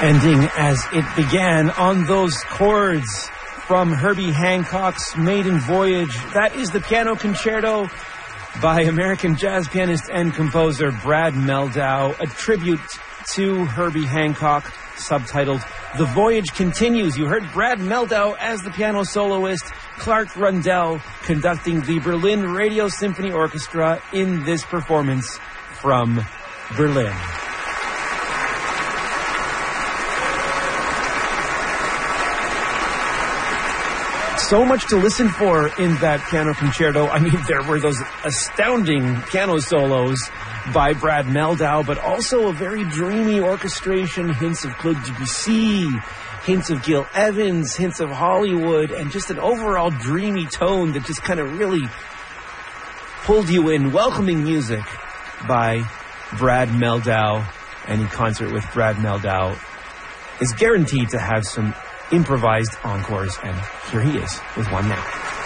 Ending as it began on those chords from Herbie Hancock's Maiden Voyage. That is the piano concerto by American jazz pianist and composer Brad Mehldau, a tribute to Herbie Hancock, subtitled The Voyage Continues. You heard Brad Mehldau as the piano soloist, Clark Rundell conducting the Berlin Radio Symphony Orchestra in this performance from Berlin. So much to listen for in that piano concerto. I mean, there were those astounding piano solos by Brad Mehldau, but also a very dreamy orchestration, hints of Claude Debussy, hints of Gil Evans, hints of Hollywood, and just an overall dreamy tone that just kind of really pulled you in. Welcoming music by Brad Mehldau. Any concert with Brad Mehldau is guaranteed to have some improvised encores, and here he is with one now.